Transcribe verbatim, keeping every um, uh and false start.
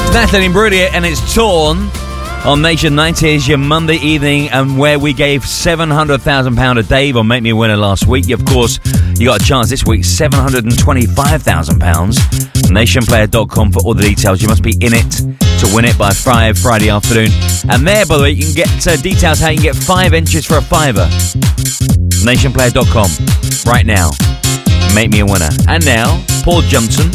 Natalie Imbruglia and it's Torn on Nation nineties, your Monday evening, and where we gave seven hundred thousand pounds to Dave on Make Me a Winner last week. Of course, you got a chance this week, seven hundred twenty-five thousand pounds. nation player dot com for all the details. You must be in it to win it by five Friday afternoon. And there, by the way, you can get uh, details how you can get five entries for a fiver. nation player dot com. Right now. Make Me a Winner. And now, Paul Johnson